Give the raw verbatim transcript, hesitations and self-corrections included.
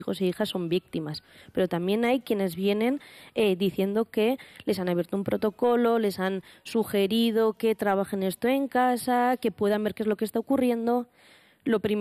hijos e hijas son víctimas, pero también hay quienes vienen eh, diciendo que les han abierto un protocolo, les han sugerido que trabajen esto en casa, que puedan ver qué es lo que está ocurriendo. Lo primero